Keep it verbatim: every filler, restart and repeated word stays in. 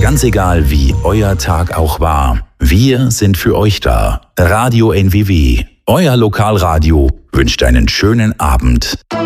Ganz egal, wie euer Tag auch war, wir sind für euch da. Radio N W W, euer Lokalradio, wünscht einen schönen Abend.